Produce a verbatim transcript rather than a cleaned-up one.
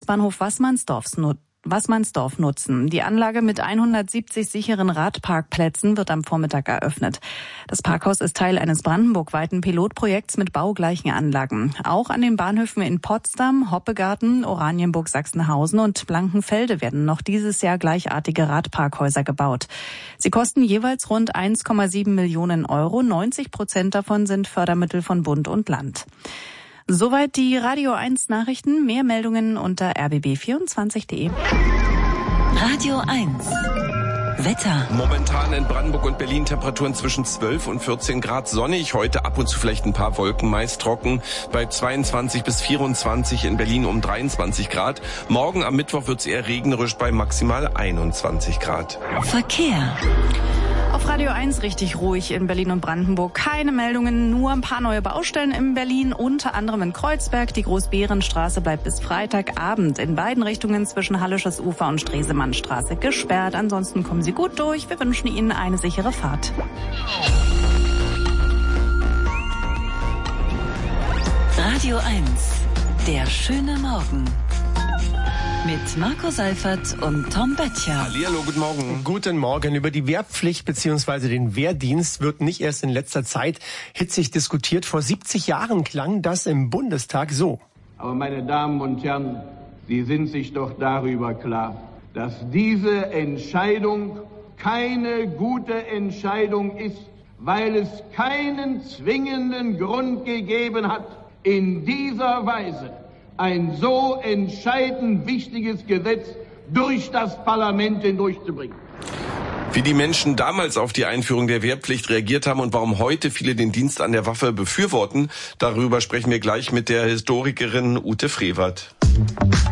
S-Bahnhof Waßmannsdorf nutzen. Waßmannsdorf nutzen. Die Anlage mit hundertsiebzig sicheren Radparkplätzen wird am Vormittag eröffnet. Das Parkhaus ist Teil eines brandenburgweiten Pilotprojekts mit baugleichen Anlagen. Auch an den Bahnhöfen in Potsdam, Hoppegarten, Oranienburg, Sachsenhausen und Blankenfelde werden noch dieses Jahr gleichartige Radparkhäuser gebaut. Sie kosten jeweils rund eins Komma sieben Millionen Euro. neunzig Prozent davon sind Fördermittel von Bund und Land. Soweit die Radio eins Nachrichten. Mehr Meldungen unter r b b vierundzwanzig punkt d e. Radio eins Wetter. Momentan in Brandenburg und Berlin Temperaturen zwischen zwölf und vierzehn Grad, sonnig. Heute ab und zu vielleicht ein paar Wolken, meist trocken. Bei zweiundzwanzig bis vierundzwanzig, in Berlin um dreiundzwanzig Grad. Morgen am Mittwoch wird es eher regnerisch bei maximal einundzwanzig Grad. Verkehr. Auf Radio eins richtig ruhig in Berlin und Brandenburg. Keine Meldungen, nur ein paar neue Baustellen in Berlin, unter anderem in Kreuzberg. Die Großbärenstraße bleibt bis Freitagabend in beiden Richtungen zwischen Hallisches Ufer und Stresemannstraße gesperrt. Ansonsten kommen Sie gut durch. Wir wünschen Ihnen eine sichere Fahrt. Radio eins, der schöne Morgen. Mit Marco Seifert und Tom Böttcher. Hallihallo, guten Morgen. Guten Morgen. Über die Wehrpflicht bzw. den Wehrdienst wird nicht erst in letzter Zeit hitzig diskutiert. Vor siebzig Jahren klang das im Bundestag so. Aber meine Damen und Herren, Sie sind sich doch darüber klar, dass diese Entscheidung keine gute Entscheidung ist, weil es keinen zwingenden Grund gegeben hat, in dieser Weise ein so entscheidend wichtiges Gesetz durch das Parlament hindurchzubringen. Wie die Menschen damals auf die Einführung der Wehrpflicht reagiert haben und warum heute viele den Dienst an der Waffe befürworten, darüber sprechen wir gleich mit der Historikerin Ute Frevert.